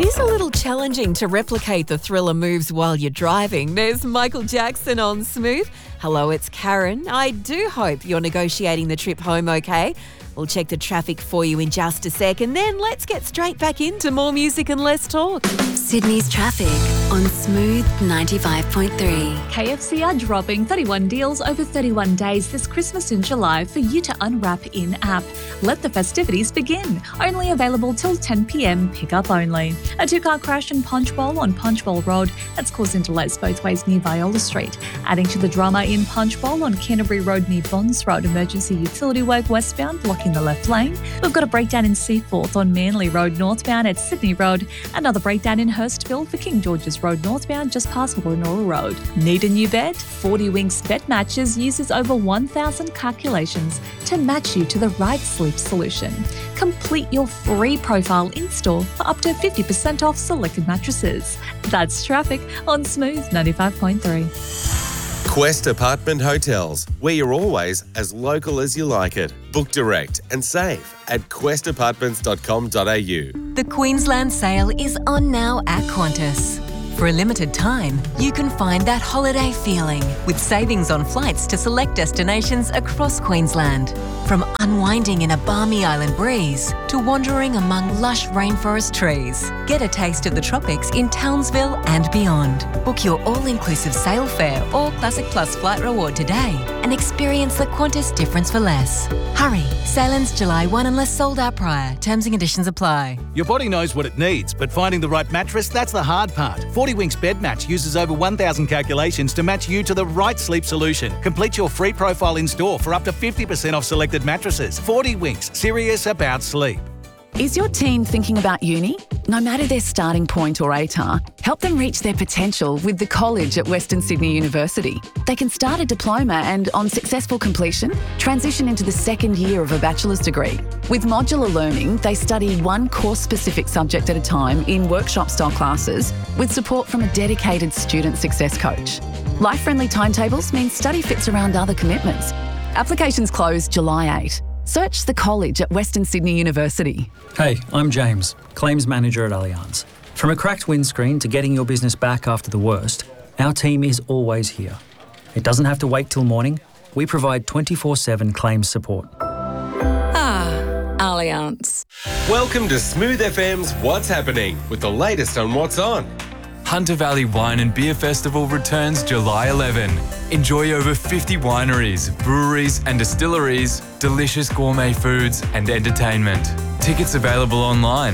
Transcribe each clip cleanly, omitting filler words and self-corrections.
It is a little challenging to replicate the thriller moves while you're driving. There's Michael Jackson on Smooth. Hello, it's Karen. I do hope you're negotiating the trip home okay. We'll check the traffic for you in just a sec, and then let's get straight back into more music and less talk. Sydney's traffic on Smooth 95.3. KFC are dropping 31 deals over 31 days this Christmas in July for you to unwrap in-app. Let the festivities begin. Only available till 10 p.m, pick-up only. A two-car crash in Punchbowl on Punchbowl Road that's causing delays both ways near Viola Street. Adding to the drama in Punchbowl on Canterbury Road near Bonds Road, emergency utility work westbound blocking the left lane. We've got a breakdown in Seaforth on Manly Road northbound at Sydney Road. Another breakdown in Hurstville for King George's Road northbound just past Woronora Road. Need a new bed? 40 Winks Bed Matches uses over 1,000 calculations to match you to the right sleep solution. Complete your free profile in-store for up to 50% off selected mattresses. That's traffic on Smooth 95.3. Quest Apartment Hotels, where you're always as local as you like it. Book direct and save at questapartments.com.au. The Queensland sale is on now at Qantas. For a limited time, you can find that holiday feeling with savings on flights to select destinations across Queensland. From unwinding in a balmy island breeze to wandering among lush rainforest trees. Get a taste of the tropics in Townsville and beyond. Book your all-inclusive sail fare or Classic Plus flight reward today and experience the Qantas difference for less. Hurry, sail ends July 1 unless sold out prior. Terms and conditions apply. Your body knows what it needs, but finding the right mattress, that's the hard part. 40 Winks Bed Match uses over 1,000 calculations to match you to the right sleep solution. Complete your free profile in-store for up to 50% off selected mattresses. 40 Winks, serious about sleep. Is your teen thinking about uni? No matter their starting point or ATAR, help them reach their potential with the college at Western Sydney University. They can start a diploma and, on successful completion, transition into the second year of a bachelor's degree. With modular learning, they study one course-specific subject at a time in workshop-style classes with support from a dedicated student success coach. Life-friendly timetables mean study fits around other commitments. Applications close July 8. Search the college at Western Sydney University. Hey, I'm James, Claims Manager at Allianz. From a cracked windscreen to getting your business back after the worst, our team is always here. It doesn't have to wait till morning. We provide 24/7 claims support. Allianz. Welcome to Smooth FM's What's Happening with the latest on what's on. Hunter Valley Wine and Beer Festival returns July 11. Enjoy over 50 wineries, breweries and distilleries, delicious gourmet foods and entertainment. Tickets available online.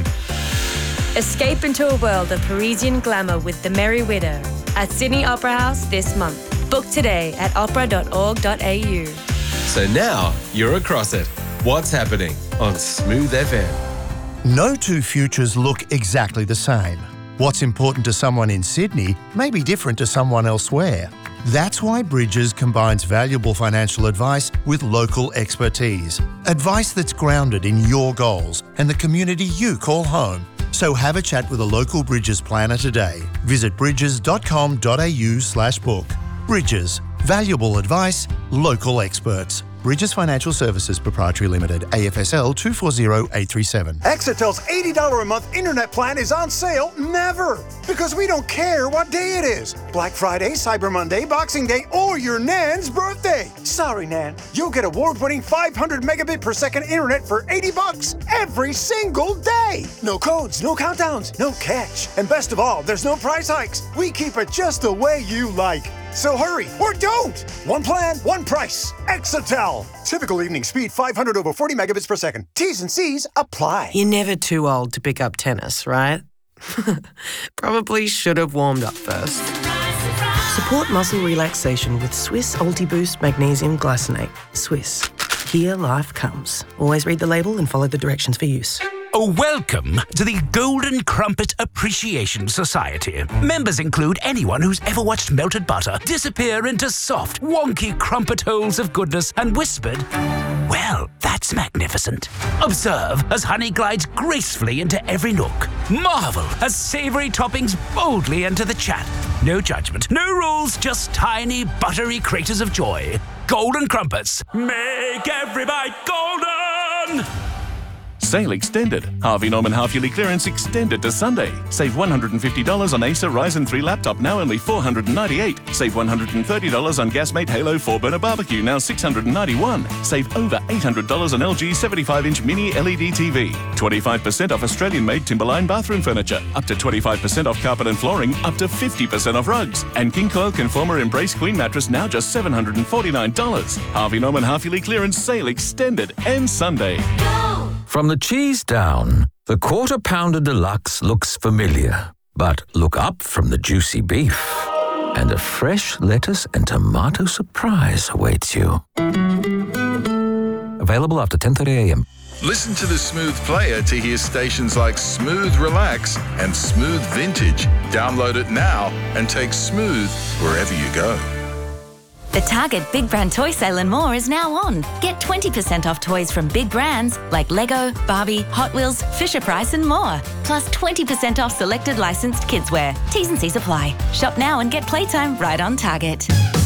Escape into a world of Parisian glamour with The Merry Widow at Sydney Opera House this month. Book today at opera.org.au. So now you're across it. What's Happening on Smooth FM. No two futures look exactly the same. What's important to someone in Sydney may be different to someone elsewhere. That's why Bridges combines valuable financial advice with local expertise. Advice that's grounded in your goals and the community you call home. So have a chat with a local Bridges planner today. Visit bridges.com.au/book. Bridges. Valuable advice, local experts. Bridges Financial Services Proprietary Limited, AFSL 240837. Exetel's $80 a month internet plan is on sale never, because we don't care what day it is. Black Friday, Cyber Monday, Boxing Day, or your Nan's birthday. Sorry, Nan. You'll get award-winning 500 megabit per second internet for $80 every single day. No codes, no countdowns, no catch. And best of all, there's no price hikes. We keep it just the way you like. So hurry, or don't! One plan, one price. Exetel. Typical evening speed 500 over 40 megabits per second. T's and C's apply. You're never too old to pick up tennis, right? Probably should have warmed up first. Support muscle relaxation with Swiss Ultiboost Magnesium Glycinate. Swiss. Here life comes. Always read the label and follow the directions for use. Welcome to the Golden Crumpet Appreciation Society. Members include anyone who's ever watched melted butter disappear into soft, wonky crumpet holes of goodness and whispered, "Well, that's magnificent." Observe as honey glides gracefully into every nook. Marvel as savoury toppings boldly enter the chat. No judgment, no rules, just tiny, buttery craters of joy. Golden Crumpets. Make every bite golden! Sale extended. Harvey Norman half-yearly clearance extended to Sunday. Save $150 on Acer Ryzen 3 laptop, now only $498. Save $130 on Gasmate Halo 4-burner barbecue, now $691. Save over $800 on LG 75-inch mini LED TV. 25% off Australian-made Timberline bathroom furniture. Up to 25% off carpet and flooring. Up to 50% off rugs. And King Coil Conformer Embrace Queen mattress, now just $749. Harvey Norman half-yearly clearance sale extended and Sunday. From the cheese down, the Quarter Pounder Deluxe looks familiar. But look up from the juicy beef, and a fresh lettuce and tomato surprise awaits you. Available after 10:30 a.m. Listen to the Smooth Player to hear stations like Smooth Relax and Smooth Vintage. Download it now and take Smooth wherever you go. The Target Big Brand Toy Sale and more is now on. Get 20% off toys from big brands like Lego, Barbie, Hot Wheels, Fisher-Price and more. Plus 20% off selected licensed kidswear. T's and C's apply. Shop now and get playtime right on Target.